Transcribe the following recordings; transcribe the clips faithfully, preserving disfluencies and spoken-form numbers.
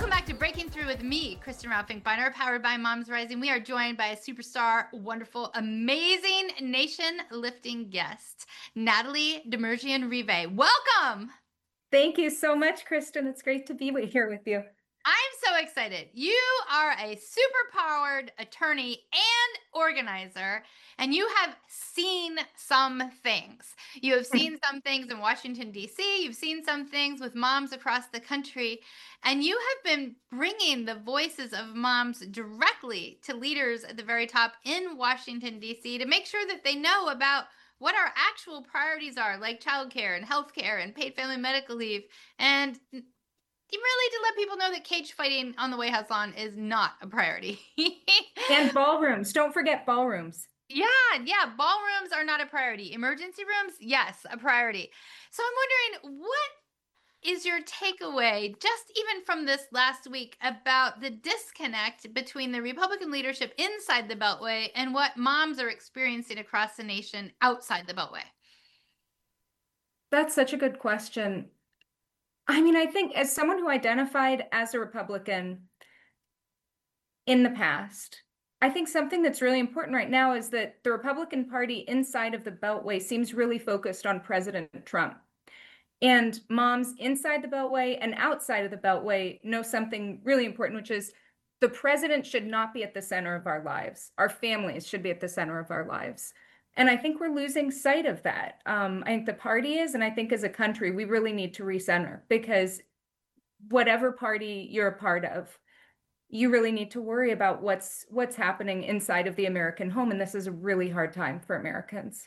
Welcome back to Breaking Through with me, Kristen Ralph Finkbeiner, powered by Moms Rising. We are joined by a superstar, wonderful, amazing, nation-lifting guest, Natalie Demirjian-Rive. Welcome! Thank you so much, Kristen. It's great to be here with you. I'm so excited. You are a super-powered attorney and organizer, and you have seen some things. You have seen some things in Washington, D C. You've seen some things with moms across the country, and you have been bringing the voices of moms directly to leaders at the very top in Washington, D C to make sure that they know about what our actual priorities are, like childcare and healthcare and paid family medical leave, and really to let people know that cage fighting on the White House lawn is not a priority. And ballrooms. Don't forget ballrooms. Yeah, yeah. Ballrooms are not a priority. Emergency rooms, yes, a priority. So I'm wondering, what is your takeaway, just even from this last week, about the disconnect between the Republican leadership inside the Beltway and what moms are experiencing across the nation outside the Beltway? That's such a good question. I mean, I think as someone who identified as a Republican in the past, I think something that's really important right now is that the Republican Party inside of the Beltway seems really focused on President Trump. And moms inside the Beltway and outside of the Beltway know something really important, which is the president should not be at the center of our lives. Our families should be at the center of our lives. And I think we're losing sight of that. Um, I think the party is, and I think as a country, we really need to recenter, because whatever party you're a part of, you really need to worry about what's what's happening inside of the American home. And this is a really hard time for Americans.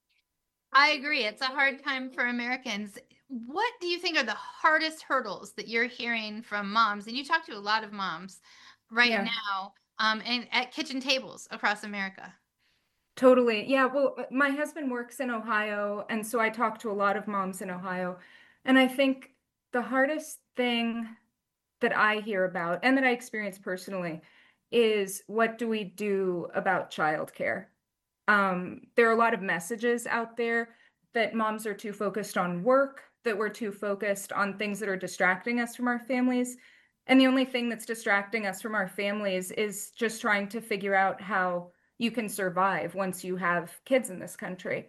I agree. It's a hard time for Americans. What do you think are the hardest hurdles that you're hearing from moms? And you talk to a lot of moms right Yeah. now, um, and at kitchen tables across America. Totally. Yeah. Well, my husband works in Ohio, and so I talk to a lot of moms in Ohio. And I think the hardest thing that I hear about and that I experience personally is, what do we do about childcare? Um, there are a lot of messages out there that moms are too focused on work, that we're too focused on things that are distracting us from our families. And the only thing that's distracting us from our families is just trying to figure out how you can survive once you have kids in this country.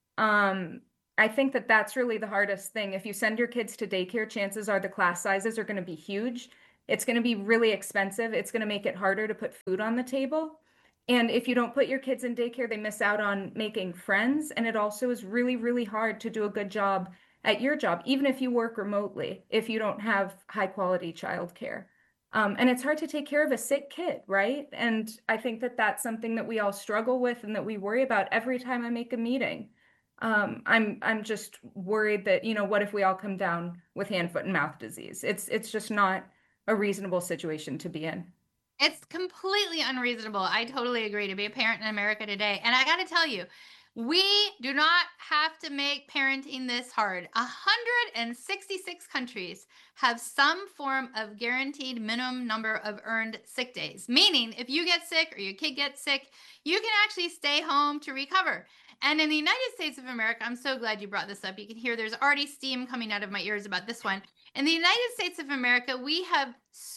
Um, I think that that's really the hardest thing. If you send your kids to daycare, chances are the class sizes are going to be huge. It's going to be really expensive. It's going to make it harder to put food on the table. And if you don't put your kids in daycare, they miss out on making friends. And it also is really, really hard to do a good job at your job, even if you work remotely, if you don't have high quality childcare. Um, and it's hard to take care of a sick kid, right? And I think that that's something that we all struggle with and that we worry about every time I make a meeting. Um, I'm I'm just worried that, you know, what if we all come down with hand, foot, and mouth disease? It's it's just not a reasonable situation to be in. It's completely unreasonable. I totally agree, to be a parent in America today. And I got to tell you, we do not have to make parenting this hard. one hundred sixty-six countries have some form of guaranteed minimum number of earned sick days, meaning if you get sick or your kid gets sick, you can actually stay home to recover. And in the United States of America, I'm so glad you brought this up. You can hear there's already steam coming out of my ears about this one. In the United States of America, we have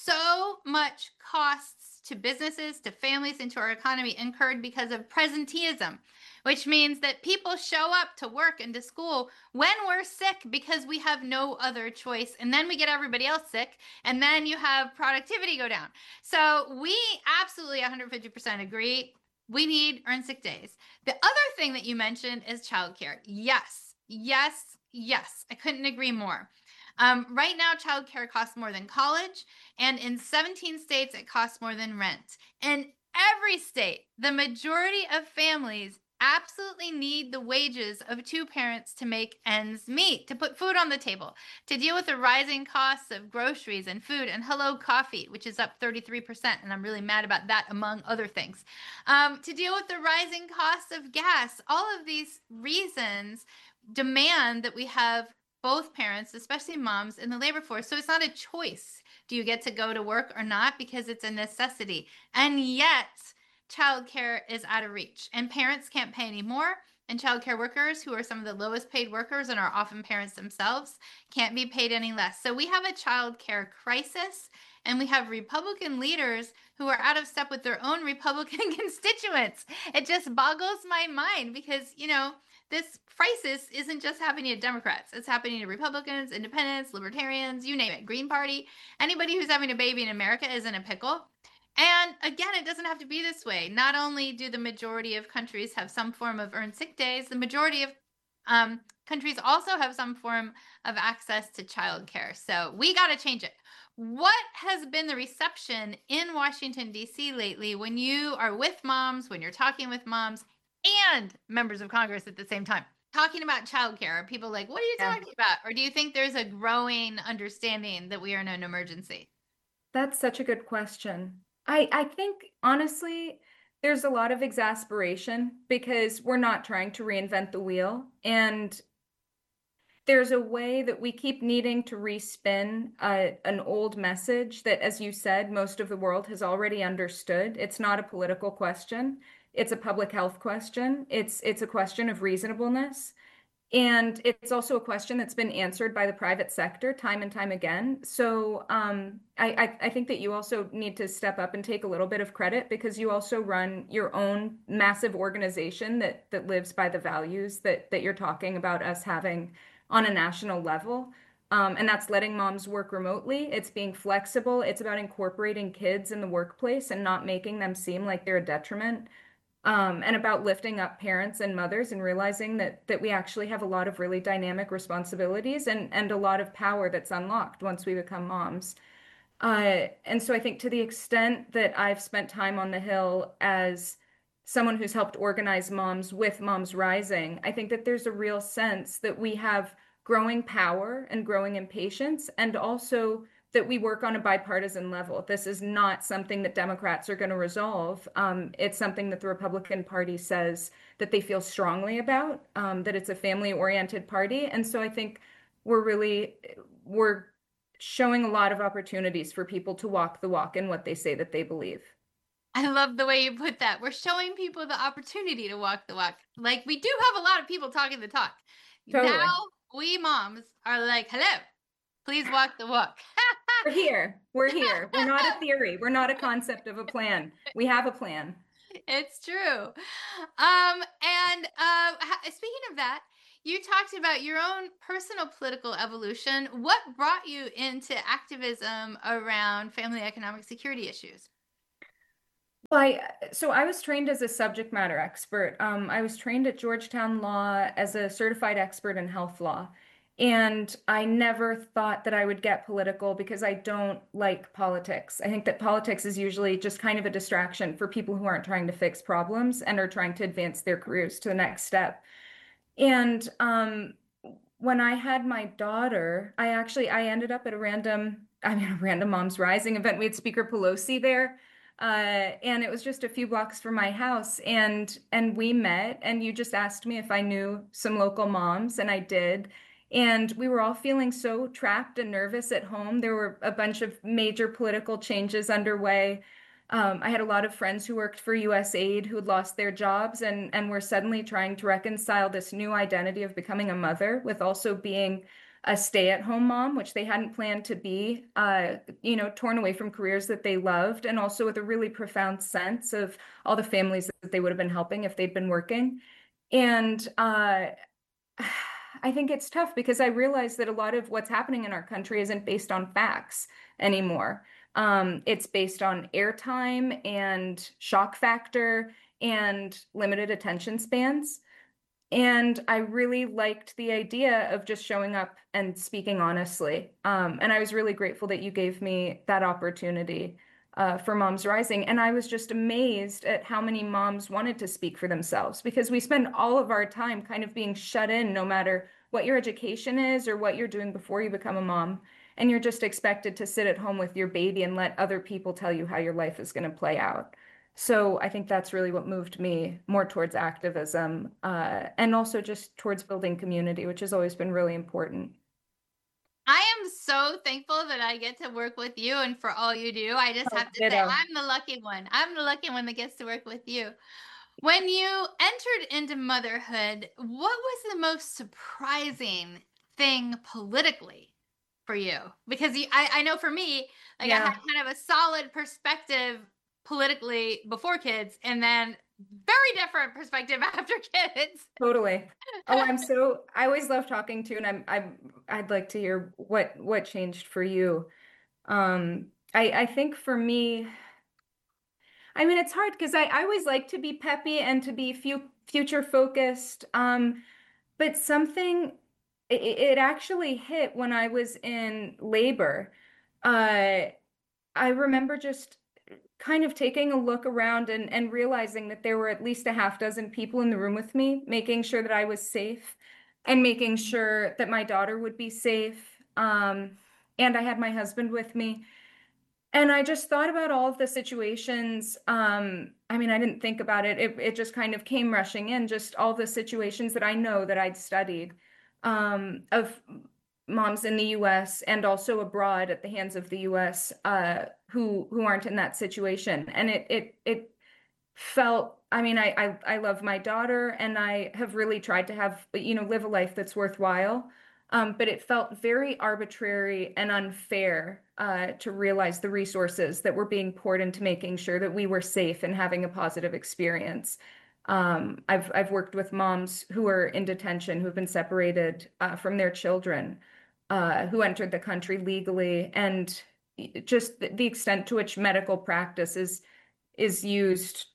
so much costs to businesses, to families, and to our economy incurred because of presenteeism, which means that people show up to work and to school when we're sick because we have no other choice. And then we get everybody else sick, and then you have productivity go down. So we absolutely one hundred fifty percent agree. We need earned sick days. The other thing that you mentioned is childcare. Yes, yes, yes. I couldn't agree more. Um, right now, childcare costs more than college, and in seventeen states, it costs more than rent. In every state, the majority of families absolutely need the wages of two parents to make ends meet, to put food on the table, to deal with the rising costs of groceries and food and Hello Coffee, which is up thirty-three percent, and I'm really mad about that, among other things, um, to deal with the rising costs of gas. All of these reasons demand that we have both parents, especially moms, in the labor force. So it's not a choice. Do you get to go to work or not? Because it's a necessity. And yet, childcare is out of reach, and parents can't pay any more. and childcare workers, who are some of the lowest paid workers and are often parents themselves, can't be paid any less. So we have a childcare crisis, and we have Republican leaders who are out of step with their own Republican constituents. It just boggles my mind because, you know, this crisis isn't just happening to Democrats. It's happening to Republicans, independents, libertarians, you name it, Green Party. Anybody who's having a baby in America is in a pickle. And again, it doesn't have to be this way. Not only do the majority of countries have some form of earned sick days, the majority of um, countries also have some form of access to childcare. So we got to change it. What has been the reception in Washington, D C lately when you are with moms, when you're talking with moms and members of Congress at the same time? Talking about childcare, are people like, what are you Yeah. talking about? Or do you think there's a growing understanding that we are in an emergency? That's such a good question. I, I think honestly, there's a lot of exasperation because we're not trying to reinvent the wheel. And there's a way that we keep needing to respin uh, an old message that, as you said, most of the world has already understood. It's not a political question. It's a public health question. It's it's a question of reasonableness. And it's also a question that's been answered by the private sector time and time again. So um, I, I, I think that you also need to step up and take a little bit of credit because you also run your own massive organization that that lives by the values that that you're talking about us having on a national level. Um, and that's letting moms work remotely. It's being flexible. It's about incorporating kids in the workplace and not making them seem like they're a detriment, um, and about lifting up parents and mothers and realizing that that we actually have a lot of really dynamic responsibilities and and a lot of power that's unlocked once we become moms. Uh, and so I think to the extent that I've spent time on the Hill as someone who's helped organize moms with Moms Rising, I think that there's a real sense that we have growing power and growing impatience, and also that we work on a bipartisan level. This is not something that Democrats are going to resolve. Um, it's something that the Republican Party says that they feel strongly about, um, that it's a family-oriented party. And so I think we're really, we're showing a lot of opportunities for people to walk the walk in what they say that they believe. I love the way you put that. We're showing people the opportunity to walk the walk. Like we do have a lot of people talking the talk. Totally. Now we moms are like, hello, please walk the walk. We're here. We're here. We're not a theory. We're not a concept of a plan. We have a plan. It's true. Um, and uh, ha- speaking of that, you talked about your own personal political evolution. What brought you into activism around family economic security issues? Well, I, so I was trained as a subject matter expert. Um, I was trained at Georgetown Law as a certified expert in health law. And I never thought that I would get political because I don't like politics. I think that politics is usually just kind of a distraction for people who aren't trying to fix problems and are trying to advance their careers to the next step. And um, when I had my daughter, I actually I ended up at a random, I mean, a random Moms Rising event. We had Speaker Pelosi there, uh, and it was just a few blocks from my house. And and we met, and you just asked me if I knew some local moms, and I did. And we were all feeling so trapped and nervous at home. There were a bunch of major political changes underway. Um, I had a lot of friends who worked for U S Aid who had lost their jobs and and were suddenly trying to reconcile this new identity of becoming a mother with also being a stay-at-home mom, which they hadn't planned to be, uh, you know, torn away from careers that they loved, and also with a really profound sense of all the families that they would have been helping if they'd been working. And uh, I think it's tough because I realize that a lot of what's happening in our country isn't based on facts anymore. Um, it's based on airtime and shock factor and limited attention spans. And I really liked the idea of just showing up and speaking honestly. Um, and I was really grateful that you gave me that opportunity uh, for Moms Rising. And I was just amazed at how many moms wanted to speak for themselves because we spend all of our time kind of being shut in, no matter what your education is or what you're doing before you become a mom. And you're just expected to sit at home with your baby and let other people tell you how your life is going to play out. So I think that's really what moved me more towards activism, uh, and also just towards building community, which has always been really important. I am so thankful that I get to work with you and for all you do. I just Oh, have to say, ditto. I'm the lucky one. I'm the lucky one that gets to work with you. When you entered into motherhood, what was the most surprising thing politically for you? Because you, I, I know for me, like I had Yeah, kind of a solid perspective politically before kids, and then very different perspective after kids. totally. Oh, I'm so I always love talking to you, and I'm I'm I'd like to hear what what changed for you. Um, I I think for me, I mean, it's hard because I, I always like to be peppy and to be fu future focused. Um, but something it, it actually hit when I was in labor. Uh, I remember just kind of taking a look around and, and realizing that there were at least a half dozen people in the room with me, making sure that I was safe and making sure that my daughter would be safe. Um, and I had my husband with me. And I just thought about all of the situations. Um, I mean, I didn't think about it. It it just kind of came rushing in, just all the situations that I know that I'd studied, um, of moms in the U S and also abroad at the hands of the U S, uh, who who aren't in that situation. And it it it felt, I mean, I, I I love my daughter and I have really tried to have, you know, live a life that's worthwhile. Um, but it felt very arbitrary and unfair, uh, to realize the resources that were being poured into making sure that we were safe and having a positive experience. Um, I've I've worked with moms who are in detention, who've been separated, uh, from their children, uh, who entered the country legally, and just the, the extent to which medical practice is is used.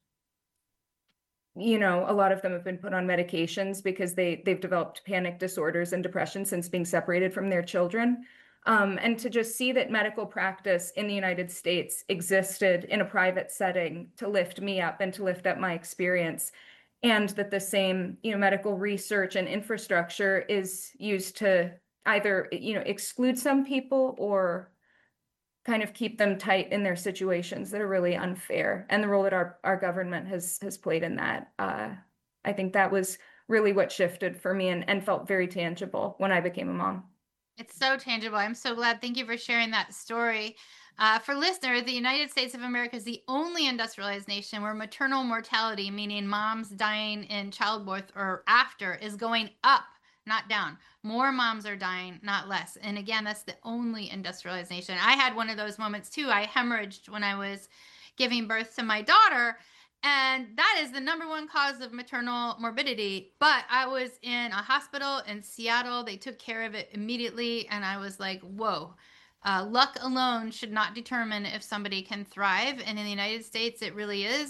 You know, a lot of them have been put on medications because they they've developed panic disorders and depression since being separated from their children. Um, and to just see that medical practice in the United States existed in a private setting to lift me up and to lift up my experience, and that the same, you know, medical research and infrastructure is used to either, you know, exclude some people or kind of keep them tight in their situations that are really unfair, and the role that our our government has has played in that. Uh, I think that was really what shifted for me and, and felt very tangible when I became a mom. It's so tangible. I'm so glad. Thank you for sharing that story. Uh, for listeners, the United States of America is the only industrialized nation where maternal mortality, meaning moms dying in childbirth or after, is going up, not down. More moms are dying, not less. And again, that's the only industrialized nation. I had one of those moments too. I hemorrhaged when I was giving birth to my daughter, and that is the number one cause of maternal morbidity. But I was in a hospital in Seattle. They took care of it immediately. And I was like, whoa, uh, luck alone should not determine if somebody can thrive. And in the United States, it really is.